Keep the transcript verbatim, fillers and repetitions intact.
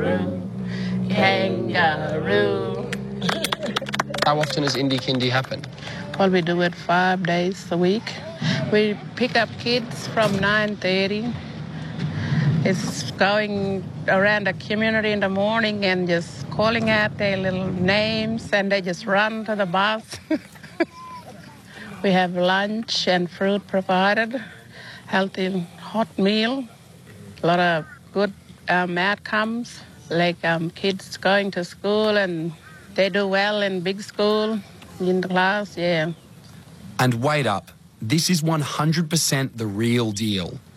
kangaroo, kangaroo. How often does Indie Kindy happen? Well, we do it five days a week. We pick up kids from nine thirty. It's going around the community in the morning and just calling out their little names, and they just run to the bus. We have lunch and fruit provided, healthy hot meal, a lot of good um, outcomes, like um, kids going to school and they do well in big school, in the class, yeah. And wait up, this is one hundred percent the real deal.